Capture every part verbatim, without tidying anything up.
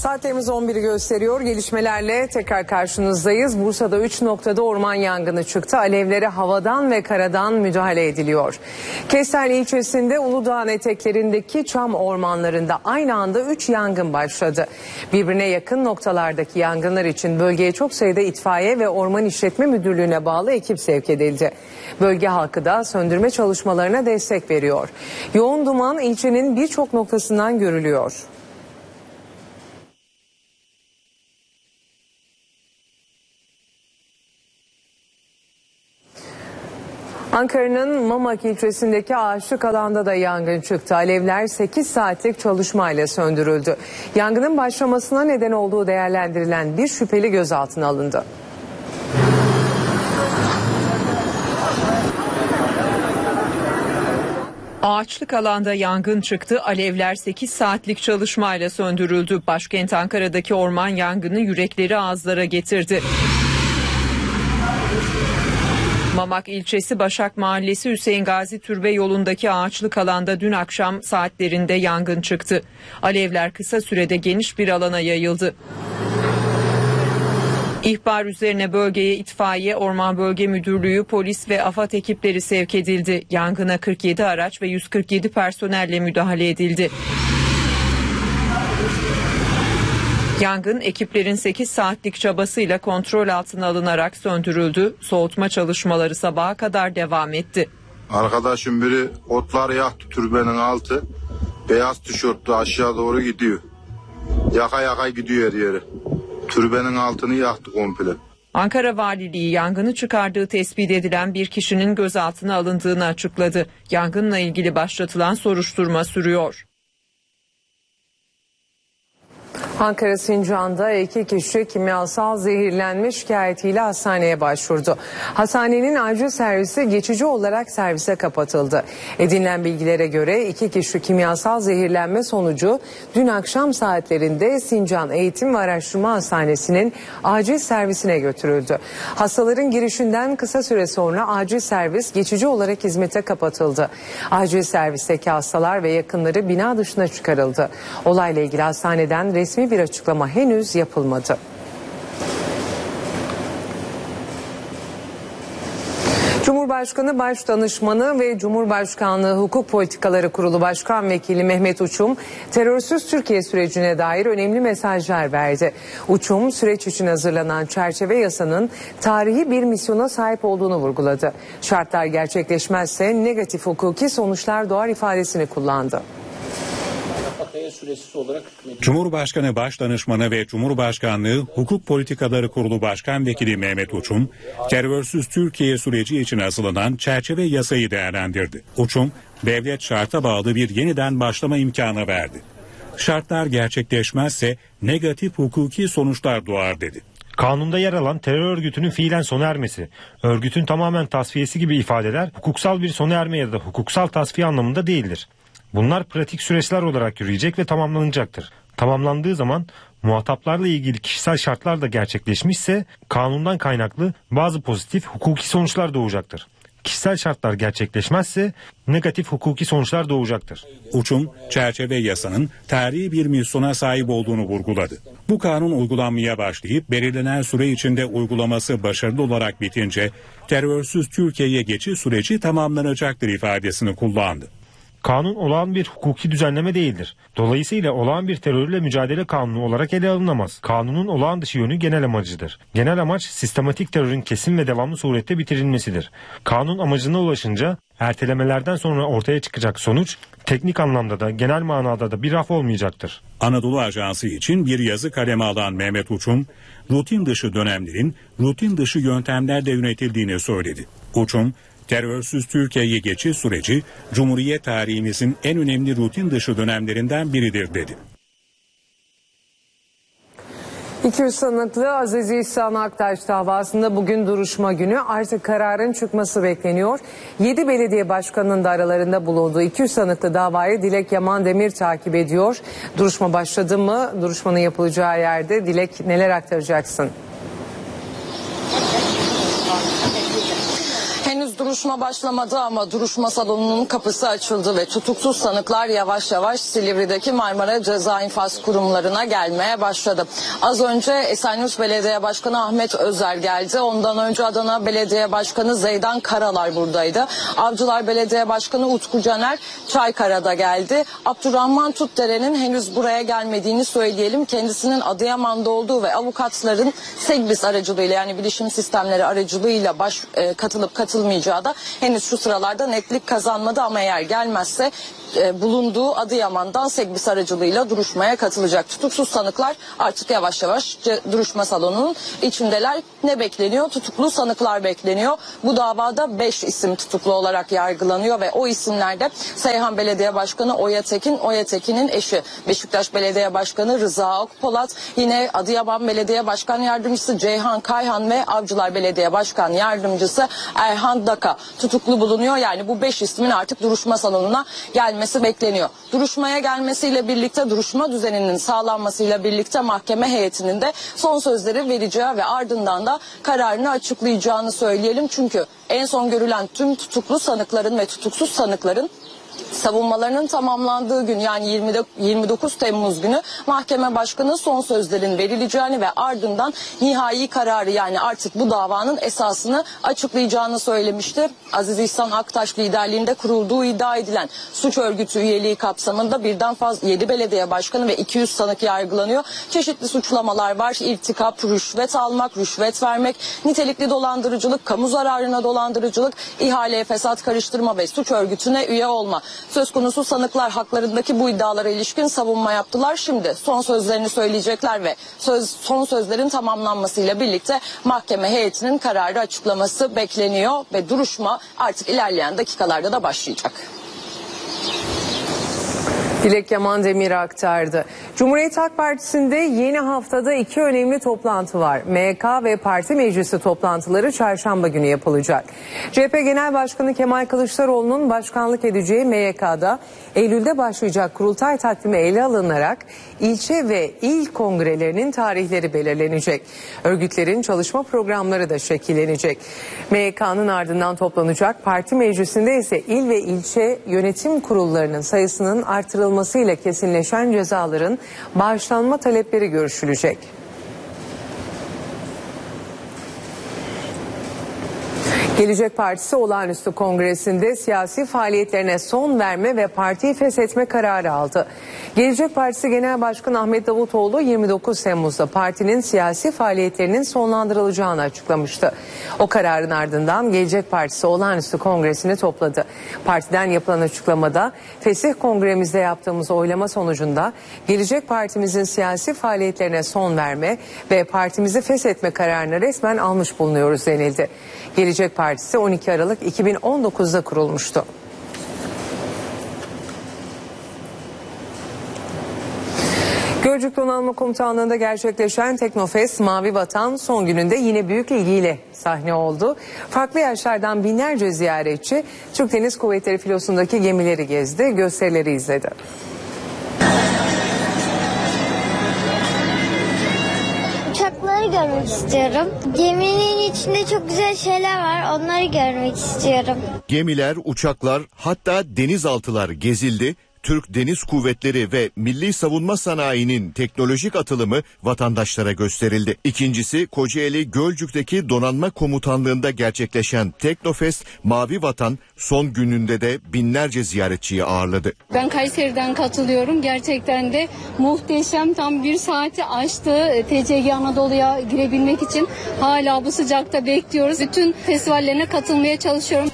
Saatlerimiz on biri gösteriyor. Gelişmelerle tekrar karşınızdayız. Bursa'da üç noktada orman yangını çıktı. Alevlere havadan ve karadan müdahale ediliyor. Kesterli ilçesinde Uludağ'ın eteklerindeki çam ormanlarında aynı anda üç yangın başladı. Birbirine yakın noktalardaki yangınlar için bölgeye çok sayıda itfaiye ve Orman İşletme Müdürlüğü'ne bağlı ekip sevk edildi. Bölge halkı da söndürme çalışmalarına destek veriyor. Yoğun duman ilçenin birçok noktasından görülüyor. Ankara'nın Mamak ilçesindeki ağaçlık alanda da yangın çıktı. Alevler sekiz saatlik çalışmayla söndürüldü. Yangının başlamasına neden olduğu değerlendirilen bir şüpheli gözaltına alındı. Ağaçlık alanda yangın çıktı. Alevler sekiz saatlik çalışmayla söndürüldü. Başkent Ankara'daki orman yangını yürekleri ağızlara getirdi. Mamak ilçesi Başak Mahallesi Hüseyin Gazi Türbe yolundaki ağaçlık alanda dün akşam saatlerinde yangın çıktı. Alevler kısa sürede geniş bir alana yayıldı. İhbar üzerine bölgeye itfaiye, Orman Bölge Müdürlüğü, polis ve AFAD ekipleri sevk edildi. Yangına kırk yedi araç ve yüz kırk yedi personelle müdahale edildi. Yangın ekiplerin sekiz saatlik çabasıyla kontrol altına alınarak söndürüldü. Soğutma çalışmaları sabaha kadar devam etti. Arkadaşım biri otları yaktı, türbenin altı. Beyaz tişörtlü aşağı doğru gidiyor. Yaka yaka gidiyor her yere. Türbenin altını yaktı komple. Ankara Valiliği yangını çıkardığı tespit edilen bir kişinin gözaltına alındığını açıkladı. Yangınla ilgili başlatılan soruşturma sürüyor. Ankara Sincan'da iki kişi kimyasal zehirlenme şikayetiyle hastaneye başvurdu. Hastanenin acil servisi geçici olarak servise kapatıldı. Edinilen bilgilere göre iki kişi kimyasal zehirlenme sonucu dün akşam saatlerinde Sincan Eğitim ve Araştırma Hastanesi'nin acil servisine götürüldü. Hastaların girişinden kısa süre sonra acil servis geçici olarak hizmete kapatıldı. Acil servisteki hastalar ve yakınları bina dışına çıkarıldı. Olayla ilgili hastaneden resmi bir açıklama henüz yapılmadı. Cumhurbaşkanı Başdanışmanı ve Cumhurbaşkanlığı Hukuk Politikaları Kurulu Başkan Vekili Mehmet Uçum, terörsüz Türkiye sürecine dair önemli mesajlar verdi. Uçum, süreç için hazırlanan çerçeve yasanın tarihi bir misyona sahip olduğunu vurguladı. Şartlar gerçekleşmezse negatif hukuki sonuçlar doğar ifadesini kullandı. Cumhurbaşkanı Başdanışmanı ve Cumhurbaşkanlığı Hukuk Politikaları Kurulu Başkan Vekili Mehmet Uçum, terörsüz Türkiye süreci için hazırlanan çerçeve yasayı değerlendirdi. Uçum, devlet şarta bağlı bir yeniden başlama imkanı verdi. Şartlar gerçekleşmezse negatif hukuki sonuçlar doğar dedi. Kanunda yer alan terör örgütünün fiilen sona ermesi, örgütün tamamen tasfiyesi gibi ifadeler hukuksal bir sona erme ya da hukuksal tasfiye anlamında değildir. Bunlar pratik süreçler olarak yürüyecek ve tamamlanacaktır. Tamamlandığı zaman muhataplarla ilgili kişisel şartlar da gerçekleşmişse kanundan kaynaklı bazı pozitif hukuki sonuçlar doğacaktır. Kişisel şartlar gerçekleşmezse negatif hukuki sonuçlar doğacaktır. Uçum, çerçeve yasanın tarihi bir misyona sahip olduğunu vurguladı. Bu kanun uygulanmaya başlayıp belirlenen süre içinde uygulaması başarılı olarak bitince terörsüz Türkiye'ye geçiş süreci tamamlanacaktır ifadesini kullandı. Kanun olağan bir hukuki düzenleme değildir. Dolayısıyla olağan bir terörle mücadele kanunu olarak ele alınamaz. Kanunun olağan dışı yönü genel amacıdır. Genel amaç sistematik terörün kesin ve devamlı surette bitirilmesidir. Kanun amacına ulaşınca ertelemelerden sonra ortaya çıkacak sonuç teknik anlamda da genel manada da bir af olmayacaktır. Anadolu Ajansı için bir yazı kaleme alan Mehmet Uçum, rutin dışı dönemlerin rutin dışı yöntemlerle yönetildiğini söyledi. Uçum, terörsüz Türkiye'ye geçiş süreci Cumhuriyet tarihimizin en önemli rutin dışı dönemlerinden biridir dedi. iki yüz sanıklı Aziz İhsan Aktaş davasında bugün duruşma günü, artık kararın çıkması bekleniyor. yedi belediye başkanının da aralarında bulunduğu iki yüz sanıklı davayı Dilek Yaman Demir takip ediyor. Duruşma başladı mı? Duruşmanın yapılacağı yerde Dilek, neler aktaracaksın? Henüz duruş duruşma başlamadı ama duruşma salonunun kapısı açıldı ve tutuksuz sanıklar yavaş yavaş Silivri'deki Marmara Ceza İnfaz Kurumlarına gelmeye başladı. Az önce Esenyurt Belediye Başkanı Ahmet Özer geldi. Ondan önce Adana Belediye Başkanı Zeydan Karalar buradaydı. Avcılar Belediye Başkanı Utku Caner Çaykara'da geldi. Abdurrahman Tutdere'nin henüz buraya gelmediğini söyleyelim. Kendisinin Adıyaman'da olduğu ve avukatların Segbis aracılığıyla, yani bilişim sistemleri aracılığıyla baş, e, katılıp katılmayacağı da henüz şu sıralarda netlik kazanmadı ama eğer gelmezse e, bulunduğu Adıyaman'dan Segbis aracılığıyla duruşmaya katılacak. Tutuksuz sanıklar artık yavaş yavaş duruşma salonunun içindeler. Ne bekleniyor? Tutuklu sanıklar bekleniyor. Bu davada beş isim tutuklu olarak yargılanıyor ve o isimlerde Seyhan Belediye Başkanı Oya Tekin, Oya Tekin'in eşi Beşiktaş Belediye Başkanı Rıza Okpolat, yine Adıyaman Belediye Başkan Yardımcısı Ceyhan Kayhan ve Avcılar Belediye Başkan Yardımcısı Erhan Daka tutuklu bulunuyor. Yani bu beş ismin artık duruşma salonuna gelmesi bekleniyor. Duruşmaya gelmesiyle birlikte, duruşma düzeninin sağlanmasıyla birlikte mahkeme heyetinin de son sözleri vereceği ve ardından da kararını açıklayacağını söyleyelim. Çünkü en son görülen tüm tutuklu sanıkların ve tutuksuz sanıkların savunmalarının tamamlandığı gün, yani yirmi dokuz Temmuz günü mahkeme başkanı son sözlerin verileceğini ve ardından nihai kararı, yani artık bu davanın esasını açıklayacağını söylemişti. Aziz İhsan Aktaş liderliğinde kurulduğu iddia edilen suç örgütü üyeliği kapsamında birden fazla yedi belediye başkanı ve iki yüz sanık yargılanıyor. Çeşitli suçlamalar var. İrtikap, rüşvet almak, rüşvet vermek, nitelikli dolandırıcılık, kamu zararına dolandırıcılık, ihaleye fesat karıştırma ve suç örgütüne üye olma. Söz konusu sanıklar haklarındaki bu iddialara ilişkin savunma yaptılar. Şimdi son sözlerini söyleyecekler ve söz, son sözlerin tamamlanmasıyla birlikte mahkeme heyetinin kararı açıklaması bekleniyor ve duruşma artık ilerleyen dakikalarda da başlayacak. Dilek Yaman Demir aktardı. Cumhuriyet Halk Partisi'nde yeni haftada iki önemli toplantı var. M Y K ve parti meclisi toplantıları çarşamba günü yapılacak. C H P Genel Başkanı Kemal Kılıçdaroğlu'nun başkanlık edeceği M Y K'da Eylül'de başlayacak kurultay takvimi ele alınarak ilçe ve il kongrelerinin tarihleri belirlenecek. Örgütlerin çalışma programları da şekillenecek. M Y K'nın ardından toplanacak parti meclisinde ise il ve ilçe yönetim kurullarının sayısının artırılmasıyla kesinleşen cezaların bağışlanma talepleri görüşülecek. Gelecek Partisi olağanüstü kongresinde siyasi faaliyetlerine son verme ve partiyi feshetme kararı aldı. Gelecek Partisi Genel Başkanı Ahmet Davutoğlu yirmi dokuz Temmuz'da partinin siyasi faaliyetlerinin sonlandırılacağını açıklamıştı. O kararın ardından Gelecek Partisi olağanüstü kongresini topladı. Partiden yapılan açıklamada fesih kongremizde yaptığımız oylama sonucunda Gelecek Partimizin siyasi faaliyetlerine son verme ve partimizi feshetme kararını resmen almış bulunuyoruz denildi. Gelecek Partisi on iki Aralık iki bin on dokuz'da kurulmuştu. Gölcük Donanma Komutanlığı'nda gerçekleşen Teknofest Mavi Vatan son gününde yine büyük ilgiyle sahne oldu. Farklı yaşlardan binlerce ziyaretçi Türk Deniz Kuvvetleri filosundaki gemileri gezdi, gösterileri izledi. Uçakları görmek istiyorum. Geminin içinde çok güzel şeyler var. Onları görmek istiyorum. Gemiler, uçaklar, hatta denizaltılar gezildi. Türk Deniz Kuvvetleri ve Milli Savunma Sanayi'nin teknolojik atılımı vatandaşlara gösterildi. İkincisi Kocaeli Gölcük'teki Donanma Komutanlığı'nda gerçekleşen Teknofest Mavi Vatan son gününde de binlerce ziyaretçiyi ağırladı. Ben Kayseri'den katılıyorum. Gerçekten de muhteşem, tam bir saati aştı. T C G Anadolu'ya girebilmek için hala bu sıcakta bekliyoruz. Bütün festivallerine katılmaya çalışıyorum.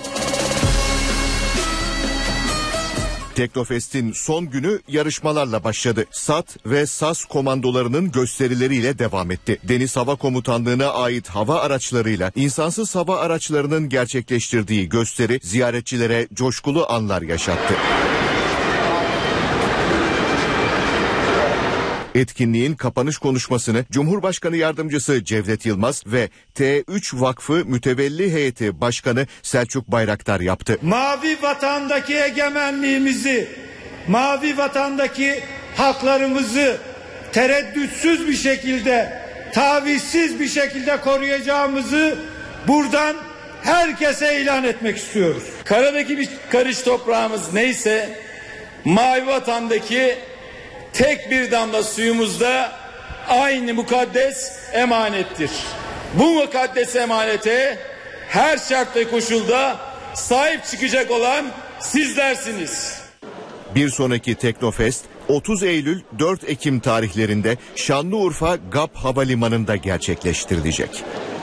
Teknofest'in son günü yarışmalarla başladı. SAT ve SAS komandolarının gösterileriyle devam etti. Deniz Hava Komutanlığı'na ait hava araçlarıyla insansız hava araçlarının gerçekleştirdiği gösteri ziyaretçilere coşkulu anlar yaşattı. Etkinliğin kapanış konuşmasını Cumhurbaşkanı Yardımcısı Cevdet Yılmaz ve T üç Vakfı Mütevelli Heyeti Başkanı Selçuk Bayraktar yaptı. Mavi Vatan'daki egemenliğimizi, Mavi Vatan'daki haklarımızı tereddütsüz bir şekilde, tavizsiz bir şekilde koruyacağımızı buradan herkese ilan etmek istiyoruz. Karadaki bir karış toprağımız neyse, Mavi Vatan'daki tek bir damla suyumuz da aynı mukaddes emanettir. Bu mukaddes emanete her şart ve koşulda sahip çıkacak olan sizlersiniz. Bir sonraki Teknofest otuz Eylül dört Ekim tarihlerinde Şanlıurfa GAP Havalimanı'nda gerçekleştirilecek.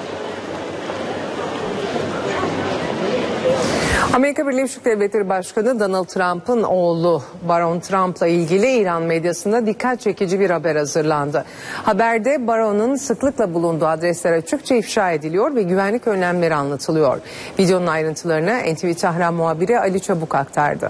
Amerika Birleşik Devletleri Başkanı Donald Trump'ın oğlu Baron Trump'la ilgili İran medyasında dikkat çekici bir haber hazırlandı. Haberde Baron'un sıklıkla bulunduğu adresler açıkça ifşa ediliyor ve güvenlik önlemleri anlatılıyor. Videonun ayrıntılarını N T V Tahran muhabiri Ali Çabuk aktardı.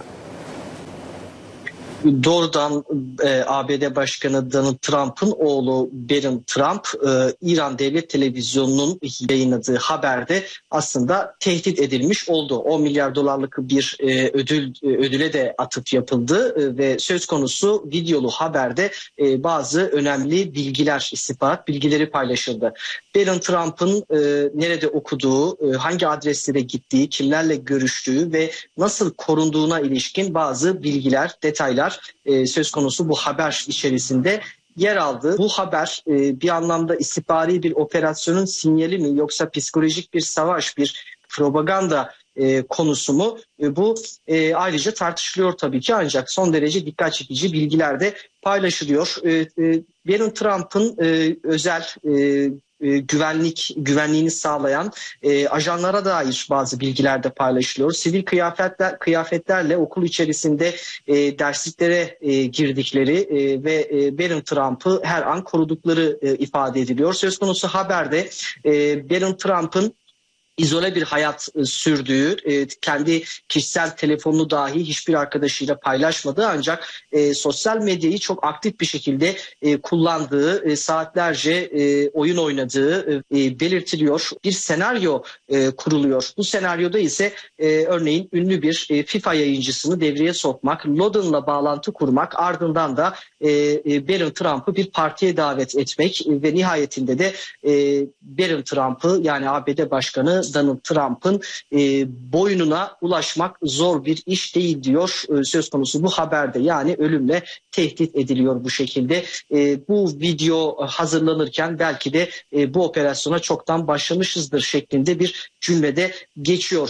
Doğrudan e, A B D Başkanı Donald Trump'ın oğlu Barron Trump e, İran Devlet Televizyonu'nun yayınladığı haberde aslında tehdit edilmiş oldu. on milyar dolarlık bir e, ödül e, ödüle de atıf yapıldı e, ve söz konusu videolu haberde e, bazı önemli bilgiler, istihbarat bilgileri paylaşıldı. Barron Trump'ın e, nerede okuduğu, e, hangi adreslere gittiği, kimlerle görüştüğü ve nasıl korunduğuna ilişkin bazı bilgiler, detaylar e, söz konusu bu haber içerisinde yer aldı. Bu haber e, bir anlamda istihbari bir operasyonun sinyali mi yoksa psikolojik bir savaş, bir propaganda e, konusu mu? E, bu e, ayrıca tartışılıyor tabii ki, ancak son derece dikkat çekici bilgiler de paylaşılıyor. E, e, Barron Trump'ın e, özel e, güvenlik güvenliğini sağlayan e, ajanlara dair bazı bilgiler de paylaşılıyor. Sivil kıyafetler kıyafetlerle okul içerisinde e, dersliklere e, girdikleri e, ve e, Barron Trump'ı her an korudukları e, ifade ediliyor. Söz konusu haberde e, Barron Trump'ın izole bir hayat e, sürdüğü, e, kendi kişisel telefonunu dahi hiçbir arkadaşıyla paylaşmadığı, ancak e, sosyal medyayı çok aktif bir şekilde e, kullandığı, e, saatlerce e, oyun oynadığı e, belirtiliyor. Bir senaryo e, kuruluyor. Bu senaryoda ise e, örneğin ünlü bir e, FIFA yayıncısını devreye sokmak, Loden'la bağlantı kurmak, ardından da e, e, Barron Trump'ı bir partiye davet etmek e, ve nihayetinde de e, Barron Trump'ı, yani A B D Başkanı Donald Trump'ın e, boynuna ulaşmak zor bir iş değil diyor e, söz konusu bu haberde. Yani ölümle tehdit ediliyor bu şekilde. E, bu video hazırlanırken belki de e, bu operasyona çoktan başlamışızdır şeklinde bir cümlede geçiyor.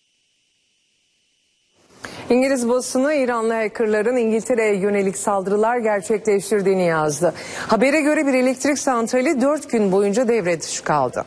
İngiliz basını İranlı hackerların İngiltere'ye yönelik saldırılar gerçekleştirdiğini yazdı. Habere göre bir elektrik santrali dört gün boyunca devre dışı kaldı.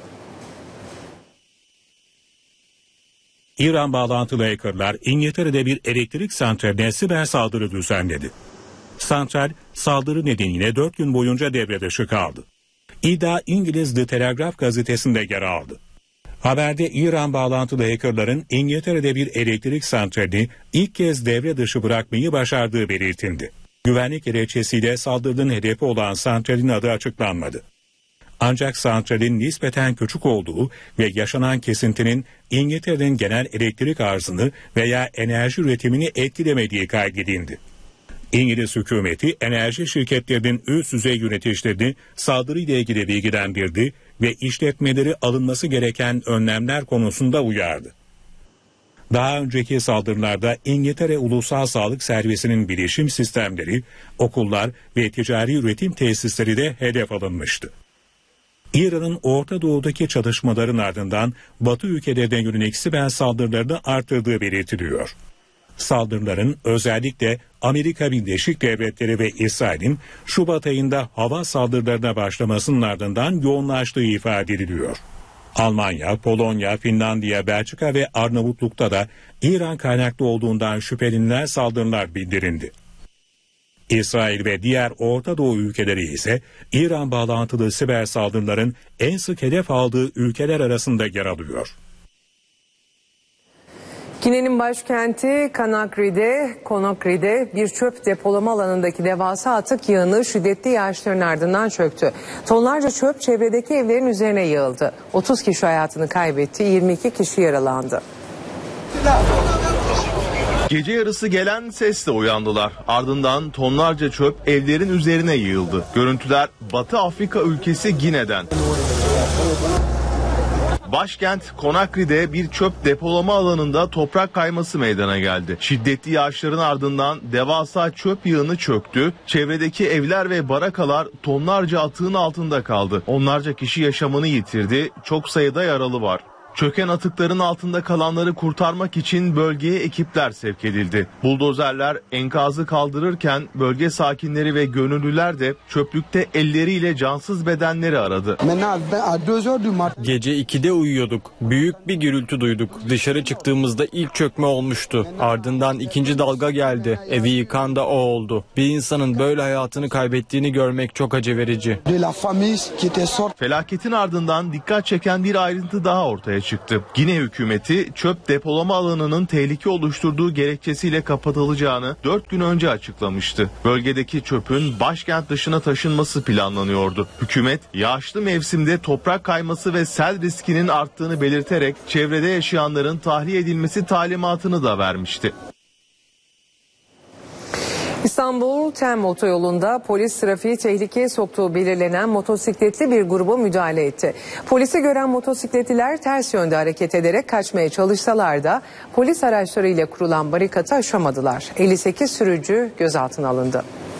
İran bağlantılı hackerlar İngiltere'de bir elektrik santraline siber saldırı düzenledi. Santral saldırı nedeniyle dört gün boyunca devre dışı kaldı. İddia İngiliz The Telegraph gazetesinde yer aldı. Haberde İran bağlantılı hackerların İngiltere'de bir elektrik santralini ilk kez devre dışı bırakmayı başardığı belirtildi. Güvenlik gerekçesiyle saldırının hedefi olan santralin adı açıklanmadı. Ancak santralin nispeten küçük olduğu ve yaşanan kesintinin İngiltere'nin genel elektrik arzını veya enerji üretimini etkilemediği kaydedildi. İngiliz hükümeti enerji şirketlerinin üst düzey yöneticilerini saldırıyla ilgili bilgilendirdi ve işletmeleri alınması gereken önlemler konusunda uyardı. Daha önceki saldırılarda İngiltere Ulusal Sağlık Servisi'nin bilişim sistemleri, okullar ve ticari üretim tesisleri de hedef alınmıştı. İran'ın Orta Doğu'daki çatışmaların ardından Batı ülkelerine yönelik siber saldırılarını artırdığı belirtiliyor. Saldırıların özellikle Amerika Birleşik Devletleri ve İsrail'in Şubat ayında hava saldırılarına başlamasının ardından yoğunlaştığı ifade ediliyor. Almanya, Polonya, Finlandiya, Belçika ve Arnavutluk'ta da İran kaynaklı olduğundan şüphelenilen saldırılar bildirildi. İsrail ve diğer Orta Doğu ülkeleri ise İran bağlantılı siber saldırıların en sık hedef aldığı ülkeler arasında yer alıyor. Gine'nin başkenti Conakry'de, Conakry'de bir çöp depolama alanındaki devasa atık yığını şiddetli yağışların ardından çöktü. Tonlarca çöp çevredeki evlerin üzerine yığıldı. otuz kişi hayatını kaybetti, yirmi iki kişi yaralandı. Gece yarısı gelen sesle uyandılar. Ardından tonlarca çöp evlerin üzerine yığıldı. Görüntüler Batı Afrika ülkesi Gine'den. Başkent Conakry'de bir çöp depolama alanında toprak kayması meydana geldi. Şiddetli yağışların ardından devasa çöp yığını çöktü. Çevredeki evler ve barakalar tonlarca atığın altında kaldı. Onlarca kişi yaşamını yitirdi. Çok sayıda yaralı var. Çöken atıkların altında kalanları kurtarmak için bölgeye ekipler sevk edildi. Buldozerler enkazı kaldırırken bölge sakinleri ve gönüllüler de çöplükte elleriyle cansız bedenleri aradı. Gece ikide uyuyorduk. Büyük bir gürültü duyduk. Dışarı çıktığımızda ilk çökme olmuştu. Ardından ikinci dalga geldi. Evi yıkan da o oldu. Bir insanın böyle hayatını kaybettiğini görmek çok acı verici. Felaketin ardından dikkat çeken bir ayrıntı daha ortaya çıktı. Gine hükümeti çöp depolama alanının tehlike oluşturduğu gerekçesiyle kapatılacağını dört gün önce açıklamıştı. Bölgedeki çöpün başkent dışına taşınması planlanıyordu. Hükümet yağışlı mevsimde toprak kayması ve sel riskinin arttığını belirterek çevrede yaşayanların tahliye edilmesi talimatını da vermişti. İstanbul Tem otoyolunda polis trafiği tehlikeye soktuğu belirlenen motosikletli bir gruba müdahale etti. Polisi gören motosikletliler ters yönde hareket ederek kaçmaya çalışsalar da polis araçlarıyla kurulan barikatı aşamadılar. elli sekiz sürücü gözaltına alındı.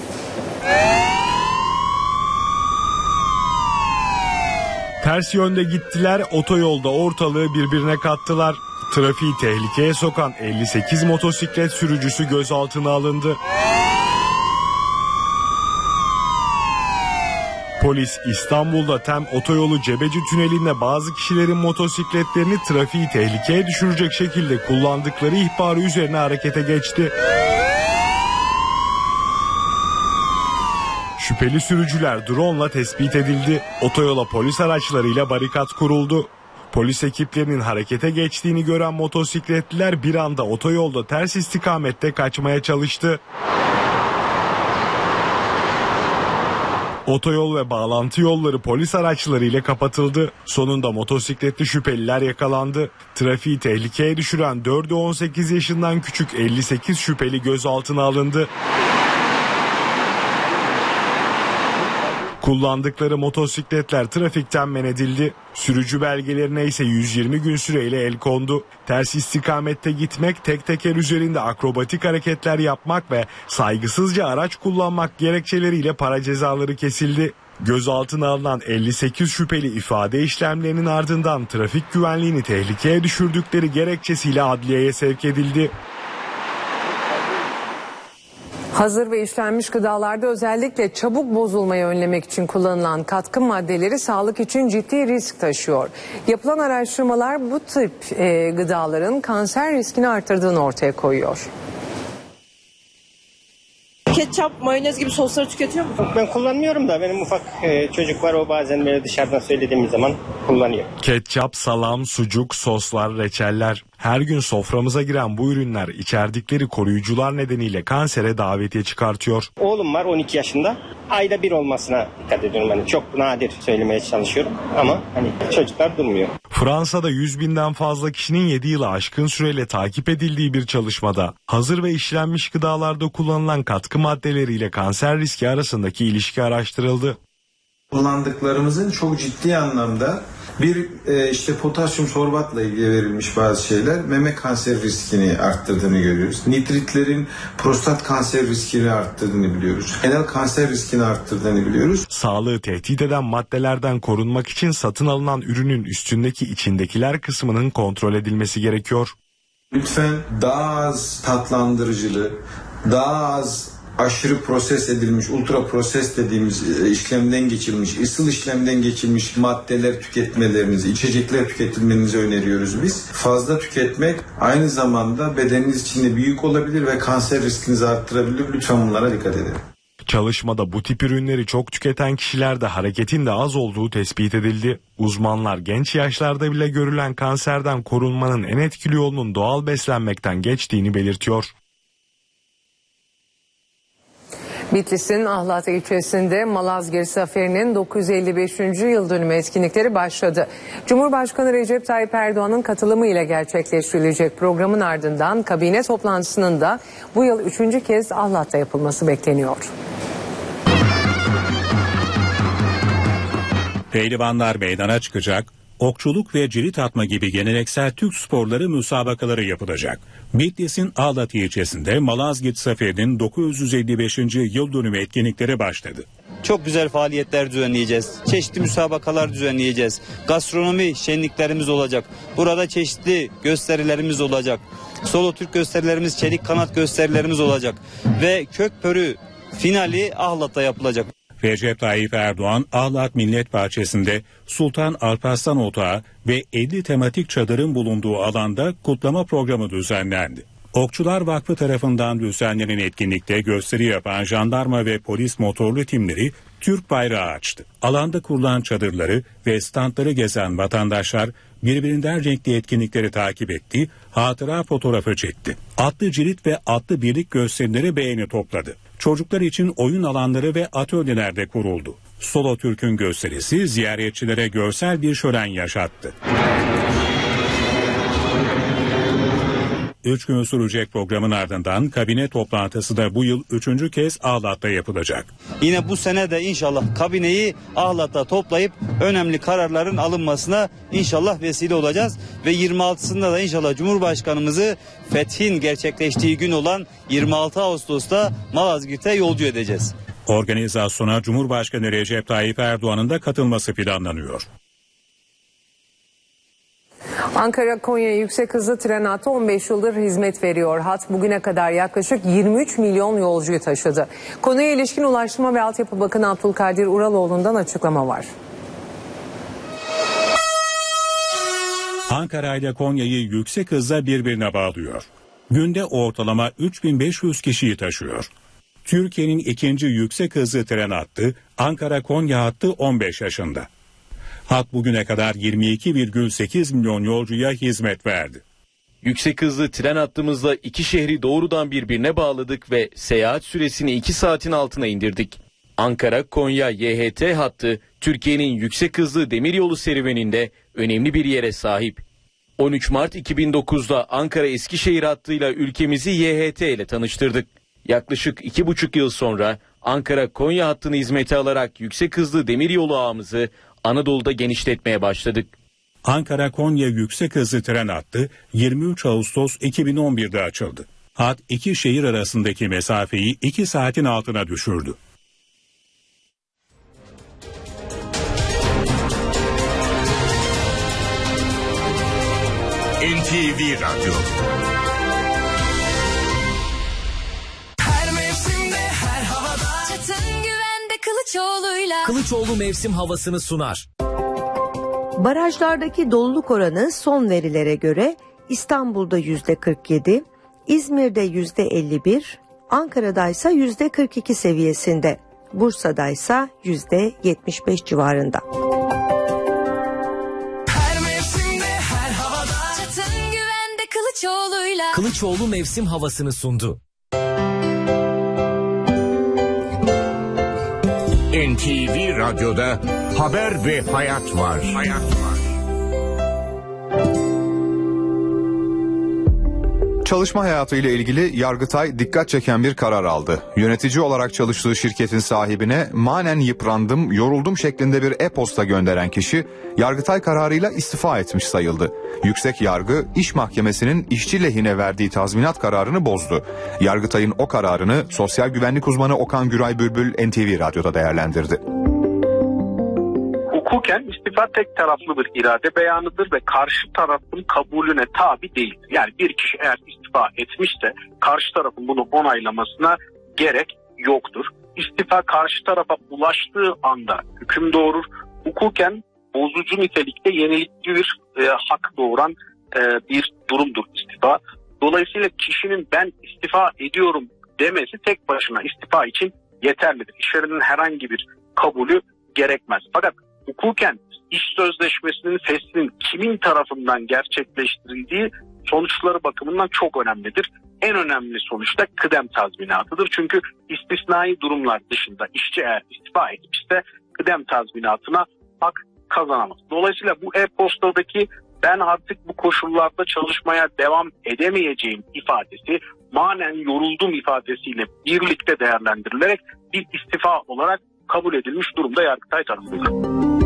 Ters yönde gittiler, otoyolda ortalığı birbirine kattılar. Trafiği tehlikeye sokan elli sekiz motosiklet sürücüsü gözaltına alındı. Polis İstanbul'da Tem otoyolu Cebeci Tüneli'nde bazı kişilerin motosikletlerini trafiği tehlikeye düşürecek şekilde kullandıkları ihbarı üzerine harekete geçti. Şüpheli sürücüler drone'la tespit edildi. Otoyola polis araçlarıyla barikat kuruldu. Polis ekiplerinin harekete geçtiğini gören motosikletliler bir anda otoyolda ters istikamette kaçmaya çalıştı. Otoyol ve bağlantı yolları polis araçlarıyla kapatıldı. Sonunda motosikletli şüpheliler yakalandı. Trafiği tehlikeye düşüren dördü on sekiz yaşından küçük elli sekiz şüpheli gözaltına alındı. Kullandıkları motosikletler trafikten men edildi. Sürücü belgelerine ise yüz yirmi gün süreyle el kondu. Ters istikamette gitmek, tek teker üzerinde akrobatik hareketler yapmak ve saygısızca araç kullanmak gerekçeleriyle para cezaları kesildi. Gözaltına alınan elli sekiz şüpheli ifade işlemlerinin ardından trafik güvenliğini tehlikeye düşürdükleri gerekçesiyle adliyeye sevk edildi. Hazır ve işlenmiş gıdalarda özellikle çabuk bozulmayı önlemek için kullanılan katkı maddeleri sağlık için ciddi risk taşıyor. Yapılan araştırmalar bu tip e, gıdaların kanser riskini artırdığını ortaya koyuyor. Ketçap, mayonez gibi sosları tüketiyor musun? Ben kullanmıyorum da benim ufak e, çocuk var, o bazen böyle dışarıdan söylediğimiz zaman kullanıyor. Ketçap, salam, sucuk, soslar, reçeller. Her gün soframıza giren bu ürünler içerdikleri koruyucular nedeniyle kansere davetiye çıkartıyor. Oğlum var on iki yaşında. Ayda bir olmasına dikkat ediyorum. Hani çok nadir söylemeye çalışıyorum ama hani çocuklar durmuyor. Fransa'da yüz binden fazla kişinin yedi yılı aşkın süreyle takip edildiği bir çalışmada hazır ve işlenmiş gıdalarda kullanılan katkı maddeleriyle kanser riski arasındaki ilişki araştırıldı. Kullandıklarımızın çok ciddi anlamda bir e, işte potasyum sorbatla ilgili verilmiş bazı şeyler meme kanser riskini arttırdığını görüyoruz. Nitritlerin prostat kanser riskini arttırdığını biliyoruz. Genel kanser riskini arttırdığını biliyoruz. Sağlığı tehdit eden maddelerden korunmak için satın alınan ürünün üstündeki içindekiler kısmının kontrol edilmesi gerekiyor. Lütfen daha az tatlandırıcılı, daha az aşırı proses edilmiş, ultra proses dediğimiz işlemden geçirilmiş, ısıl işlemden geçirilmiş maddeler tüketmelerinizi, içecekler tüketilmenizi öneriyoruz biz. Fazla tüketmek aynı zamanda bedeniniz için de büyük olabilir ve kanser riskinizi arttırabilir. Lütfen bunlara dikkat edin. Çalışmada bu tip ürünleri çok tüketen kişilerde hareketin de az olduğu tespit edildi. Uzmanlar genç yaşlarda bile görülen kanserden korunmanın en etkili yolunun doğal beslenmekten geçtiğini belirtiyor. Bitlis'in Ahlat ilçesinde Malazgirt Zaferi'nin dokuz yüz elli beşinci yıl dönümü etkinlikleri başladı. Cumhurbaşkanı Recep Tayyip Erdoğan'ın katılımıyla gerçekleştirilecek programın ardından kabine toplantısının da bu yıl üçüncü kez Ahlat'ta yapılması bekleniyor. Pehlivanlar meydana çıkacak, Okçuluk ve cirit atma gibi geleneksel Türk sporları müsabakaları yapılacak. Bitlis'in Ağlat ilçesinde Malazgirt Zaferi'nin dokuz yüz elli beşinci yıl dönümü etkinlikleri başladı. Çok güzel faaliyetler düzenleyeceğiz. Çeşitli müsabakalar düzenleyeceğiz. Gastronomi şenliklerimiz olacak. Burada çeşitli gösterilerimiz olacak. Solo Türk gösterilerimiz, çelik kanat gösterilerimiz olacak. Ve Kökpörü finali Ahlat'ta yapılacak. Recep Tayyip Erdoğan, Ağlat Millet Bahçesi'nde Sultan Alparslan Otağı ve elli tematik çadırın bulunduğu alanda kutlama programı düzenlendi. Okçular Vakfı tarafından düzenlenen etkinlikte gösteri yapan jandarma ve polis motorlu timleri Türk bayrağı açtı. Alanda kurulan çadırları ve standları gezen vatandaşlar birbirinden renkli etkinlikleri takip etti, hatıra fotoğrafı çekti. Atlı cirit ve atlı birlik gösterileri beğeni topladı. Çocuklar için oyun alanları ve atölyeler de kuruldu. Solo Türk'ün gösterisi ziyaretçilere görsel bir şölen yaşattı. Üç gün sürecek programın ardından kabine toplantısı da bu yıl üçüncü kez Ağlat'ta yapılacak. Yine bu sene de inşallah kabineyi Ağlat'ta toplayıp önemli kararların alınmasına inşallah vesile olacağız. Ve yirmi altısında da inşallah Cumhurbaşkanımızı fethin gerçekleştiği gün olan yirmi altı Ağustos'ta Malazgirt'e yolcu edeceğiz. Organizasyona Cumhurbaşkanı Recep Tayyip Erdoğan'ın da katılması planlanıyor. Ankara-Konya yüksek hızlı tren hattı on beş yıldır hizmet veriyor. Hat bugüne kadar yaklaşık yirmi üç milyon yolcuyu taşıdı. Konuya ilişkin Ulaştırma ve Altyapı Bakanı Abdülkadir Uraloğlu'ndan açıklama var. Ankara ile Konya'yı yüksek hızla birbirine bağlıyor. Günde ortalama üç bin beş yüz kişiyi taşıyor. Türkiye'nin ikinci yüksek hızlı tren hattı Ankara-Konya hattı on beş yaşında. Hat bugüne kadar yirmi iki virgül sekiz milyon yolcuya hizmet verdi. Yüksek hızlı tren hattımızla iki şehri doğrudan birbirine bağladık ve seyahat süresini iki saatin altına indirdik. Ankara-Konya Y H T hattı Türkiye'nin yüksek hızlı demiryolu serüveninde önemli bir yere sahip. on üç Mart iki bin dokuzda Ankara-Eskişehir hattıyla ülkemizi Y H T ile tanıştırdık. Yaklaşık iki buçuk yıl sonra Ankara-Konya hattını hizmete alarak yüksek hızlı demiryolu ağımızı Anadolu'da genişletmeye başladık. Ankara-Konya yüksek hızlı tren hattı yirmi üç Ağustos iki bin on birde açıldı. Hat iki şehir arasındaki mesafeyi iki saatin altına düşürdü. N T V Radyo. Her mevsimde, her havada. Çatın güvende Kılıçoğlu'yla. Kılıçoğlu mevsim havasını sunar. Barajlardaki doluluk oranı son verilere göre İstanbul'da yüzde kırk yedi, İzmir'de yüzde elli bir, Ankara'da ise yüzde kırk iki seviyesinde, Bursa'da ise yüzde yetmiş beş civarında. Her mevsimde, her havada. Çatın güvende Kılıçoğlu'yla. Kılıçoğlu mevsim havasını sundu. N T V Radyo'da haber ve hayat var. Hayat var. Çalışma hayatıyla ilgili Yargıtay dikkat çeken bir karar aldı. Yönetici olarak çalıştığı şirketin sahibine manen yıprandım, yoruldum şeklinde bir e-posta gönderen kişi Yargıtay kararıyla istifa etmiş sayıldı. Yüksek Yargı İş Mahkemesi'nin işçi lehine verdiği tazminat kararını bozdu. Yargıtay'ın o kararını sosyal güvenlik uzmanı Okan Güray Bülbül N T V Radyo'da değerlendirdi. Hukuken istifa tek taraflı bir irade beyanıdır ve karşı tarafın kabulüne tabi değildir. Yani bir kişi eğer istifa etmişse karşı tarafın bunu onaylamasına gerek yoktur. İstifa karşı tarafa ulaştığı anda hüküm doğurur. Hukuken bozucu nitelikte yenilikçi bir e, hak doğuran e, bir durumdur istifa. Dolayısıyla kişinin ben istifa ediyorum demesi tek başına istifa için yeterlidir. İşverenin herhangi bir kabulü gerekmez. Fakat hukuken iş sözleşmesinin feslinin kimin tarafından gerçekleştirildiği sonuçları bakımından çok önemlidir. En önemli sonuç da kıdem tazminatıdır. Çünkü istisnai durumlar dışında işçi eğer istifa etmişse kıdem tazminatına hak kazanamaz. Dolayısıyla bu e-postadaki ben artık bu koşullarda çalışmaya devam edemeyeceğim ifadesi manen yoruldum ifadesiyle birlikte değerlendirilerek bir istifa olarak kabul edilmiş durumda Yargıtay tarafından.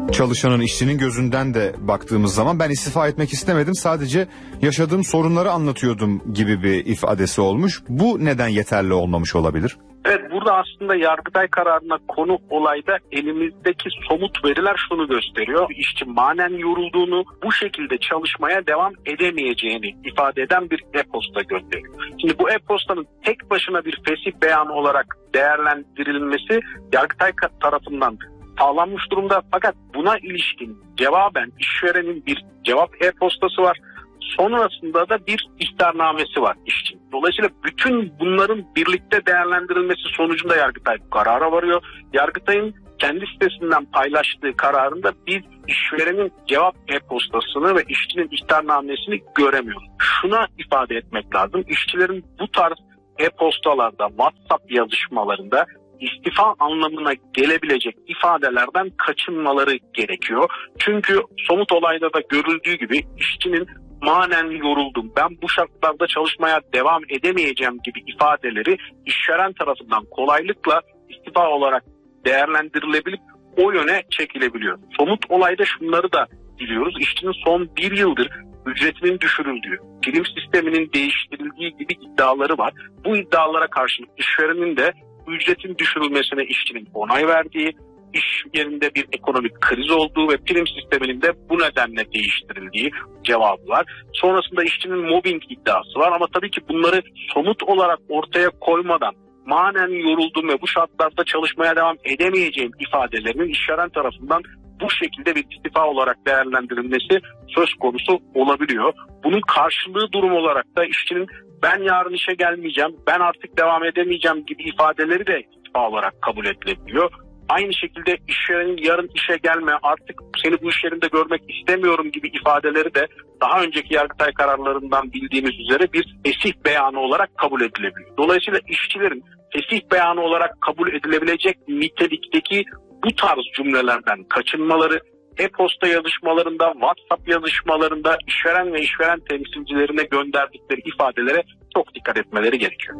çalışanın, işçinin gözünden de baktığımız zaman ben istifa etmek istemedim, sadece yaşadığım sorunları anlatıyordum gibi bir ifadesi olmuş. Bu neden yeterli olmamış olabilir? Evet, burada aslında Yargıtay kararına konu olayda elimizdeki somut veriler şunu gösteriyor. İşçi manen yorulduğunu, bu şekilde çalışmaya devam edemeyeceğini ifade eden bir e-posta gönderiyor. Şimdi bu e-postanın tek başına bir fesih beyanı olarak değerlendirilmesi Yargıtay tarafından sağlanmış durumda. Fakat buna ilişkin cevaben işverenin bir cevap e-postası var. Sonrasında da bir ihtarnamesi var işçinin. Dolayısıyla bütün bunların birlikte değerlendirilmesi sonucunda Yargıtay bu karara varıyor. Yargıtay'ın kendi sitesinden paylaştığı kararında biz işverenin cevap e-postasını ve işçinin ihtarnamesini göremiyoruz. Şuna ifade etmek lazım. İşçilerin bu tarz e-postalarda, WhatsApp yazışmalarında istifa anlamına gelebilecek ifadelerden kaçınmaları gerekiyor. Çünkü somut olayda da görüldüğü gibi işçinin manen yoruldum, ben bu şartlarda çalışmaya devam edemeyeceğim gibi ifadeleri işveren tarafından kolaylıkla istifa olarak değerlendirilebilip o yöne çekilebiliyor. Somut olayda şunları da biliyoruz. İşçinin son bir yıldır ücretinin düşürüldüğü, prim sisteminin değiştirildiği gibi iddiaları var. Bu iddialara karşılık işverenin de ücretin düşürülmesine işçinin onay verdiği, iş yerinde bir ekonomik kriz olduğu ve prim sisteminin de bu nedenle değiştirildiği cevabı var. Sonrasında işçinin mobbing iddiası var ama tabii ki bunları somut olarak ortaya koymadan manen yoruldum ve bu şartlarda çalışmaya devam edemeyeceğim ifadelerinin işveren tarafından bu şekilde bir istifa olarak değerlendirilmesi söz konusu olabiliyor. Bunun karşılığı durum olarak da işçinin ben yarın işe gelmeyeceğim, ben artık devam edemeyeceğim gibi ifadeleri de istifa olarak kabul edilebiliyor. Aynı şekilde işverenin yarın işe gelme, artık seni bu iş yerinde görmek istemiyorum gibi ifadeleri de daha önceki Yargıtay kararlarından bildiğimiz üzere bir fesih beyanı olarak kabul edilebiliyor. Dolayısıyla işçilerin fesih beyanı olarak kabul edilebilecek nitelikteki bu tarz cümlelerden kaçınmaları, e-posta yazışmalarında, WhatsApp yazışmalarında işveren ve işveren temsilcilerine gönderdikleri ifadelere çok dikkat etmeleri gerekiyor.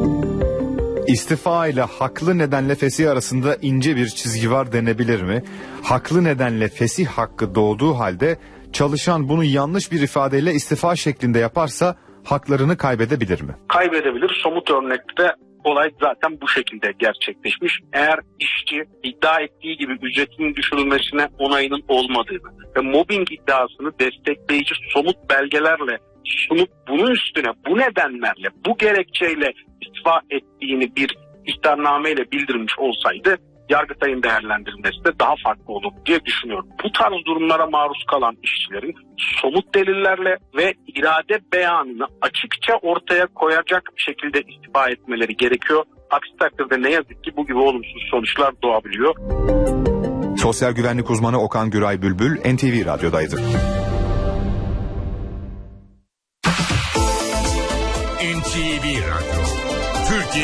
İstifa ile haklı nedenle fesih arasında ince bir çizgi var denebilir mi? Haklı nedenle fesih hakkı doğduğu halde çalışan bunu yanlış bir ifadeyle istifa şeklinde yaparsa haklarını kaybedebilir mi? Kaybedebilir. Somut örnekte olay zaten bu şekilde gerçekleşmiş. Eğer işçi iddia ettiği gibi ücretinin düşürülmesine onayının olmadığını ve mobbing iddiasını destekleyici somut belgelerle sunup bunun üstüne bu nedenlerle, bu gerekçeyle istifa ettiğini bir ihtarnameyle bildirmiş olsaydı Yargıtay'ın değerlendirilmesi de daha farklı olur diye düşünüyorum. Bu tarz durumlara maruz kalan işçilerin somut delillerle ve irade beyanını açıkça ortaya koyacak şekilde istifa etmeleri gerekiyor. Aksi takdirde ne yazık ki bu gibi olumsuz sonuçlar doğabiliyor. Sosyal güvenlik uzmanı Okan Güray Bülbül N T V Radyo'daydı. N T V Radyo